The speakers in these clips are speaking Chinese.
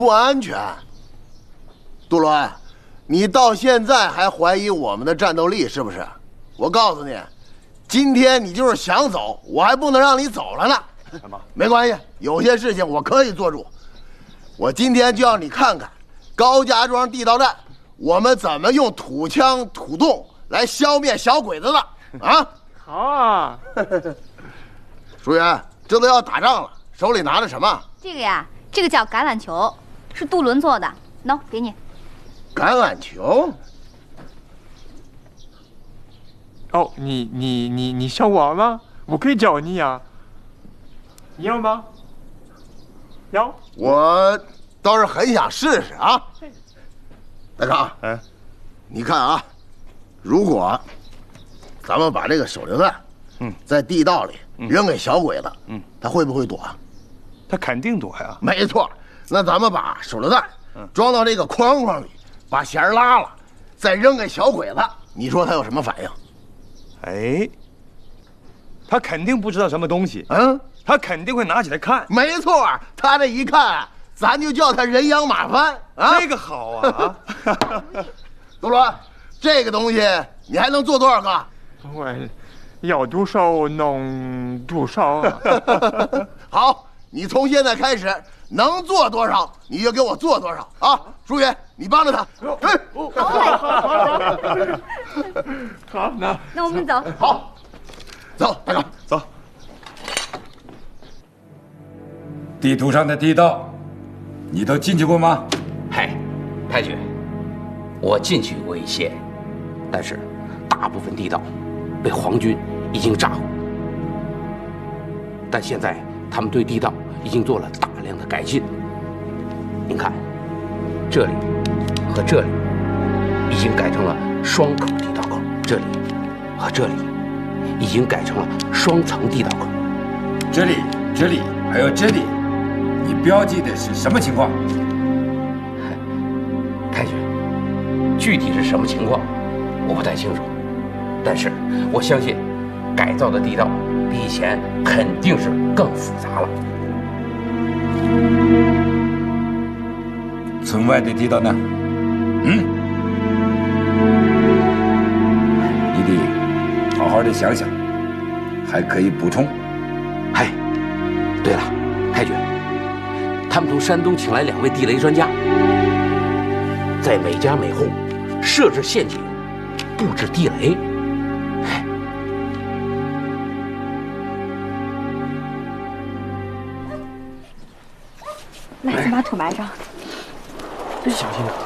不安全。杜伦，你到现在还怀疑我们的战斗力是不是？我告诉你，今天你就是想走，我还不能让你走了呢。 什么？ 没关系，有些事情我可以做主。我今天就让你看看高家庄地道战，我们怎么用土枪土洞来消灭小鬼子的啊！ 好啊。 淑媛，这都要打仗了，手里拿着什么？ 这个呀，这个叫橄榄球，是杜伦做的。喏，给你。 橄榄球？ 哦，你想玩吗？我可以教你呀。你要吗？要。 我倒是很想试试啊。大康， 哎， 你看啊，如果咱们把这个手榴弹，在地道里扔给小鬼子，他会不会躲啊？ 他肯定躲呀。 没错，那咱们把手榴弹装到这个框框里，把弦拉了，再扔给小鬼子，你说他有什么反应？ 哎，他肯定不知道什么东西，他肯定会拿起来看。 没错，他这一看，咱就叫他人仰马翻啊！ 这个好啊！ 杜伦，这个东西你还能做多少个？ 我要多少弄多少。 好，你从现在开始能做多少你就给我做多少啊！淑媛，你帮着他。 好， 那我们走。 好，走，大哥， 走。 地图上的地道，你都进去过吗？ 嗨，太君，我进去过一些，但是大部分地道被皇军已经炸毁。但现在他们对地道已经做了大量的改进。您看，这里和这里已经改成了双口地道口，这里和这里已经改成了双层地道口。 这里还有这里，你标记的是什么情况？ 太君，具体是什么情况，我不太清楚，但是我相信，改造的地道比以前肯定是更复杂了。 村外的地道呢？你得好好的想想，还可以补充。 嗨，对了，太君，他们从山东请来2位地雷专家，在每家每户设置陷阱，布置地雷。 来，先把腿埋上。 小心点。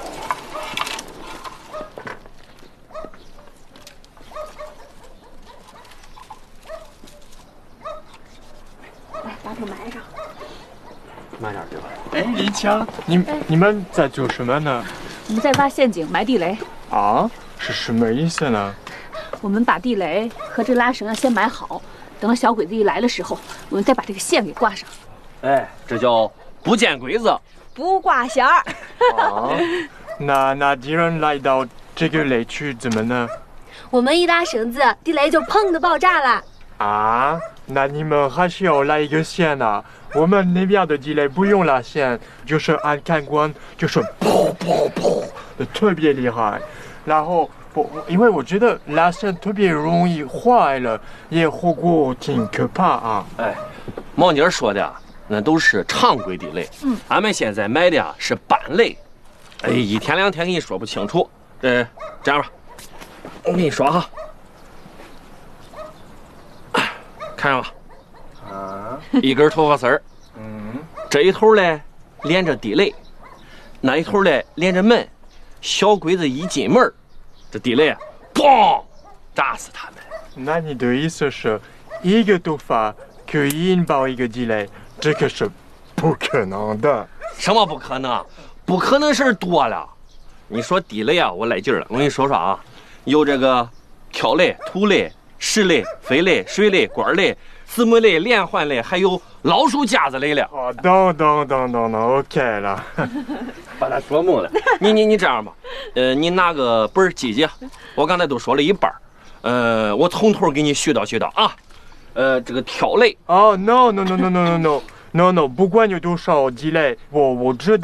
来，把腿埋上。 慢点，对吧？ 哎，李强，你们在做什么呢？ 我们在挖陷阱埋地雷。 啊，是什么意思呢？ 我们把地雷和这拉绳先埋好，等到小鬼子一来的时候，我们再把这个线给挂上。 哎，这叫不见鬼子不挂弦儿。 啊，那敌人来到这个雷区怎么呢？ 我们一拉绳子，地雷就砰的爆炸了。 啊，那你们还是要拉一个线啊。我们那边的地雷不用拉线，就是按开关，就是砰砰砰的特别厉害。然后因为我觉得拉线特别容易坏了，也后果挺可怕啊。 哎，毛妮儿说的那都是常规地雷，俺们现在买的是板雷。哎，一天两天给你说不清楚。这样吧，我给你说哈，看上吧。一根头发丝儿，这一头呢连着地雷，那一头呢连着门。小鬼子一进门，这地雷砰，炸死他们。 那你的意思是，一个头发可以引爆一个地雷？这个是不可能的。 什么不可能？不可能事儿多了。你说地雷啊，我来劲儿了。我跟你说说啊，有这个挑雷、土雷、石雷、飞雷、水雷、管雷、字母雷、连环雷，还有老鼠夹子雷了。 哦，等，OK 了。 把他说懵了。你这样吧，你拿个本儿记记，我刚才都说了一半我从头给你絮叨啊。这个挑雷。 哦 ，no，不管有多少地雷，我知道。